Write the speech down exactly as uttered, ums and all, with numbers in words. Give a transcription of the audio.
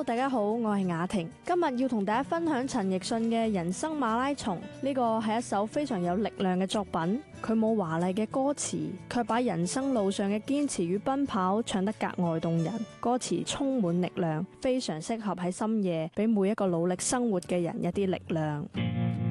Hello， 大家好，我係雅婷，今日要同大家分享陳奕迅嘅《人生馬拉松》。呢個係一首非常有力量嘅作品，佢冇華麗嘅歌詞，卻把人生路上嘅堅持與奔跑唱得格外動人。歌詞充滿力量，非常適合喺深夜俾每一個努力生活嘅人一啲力量。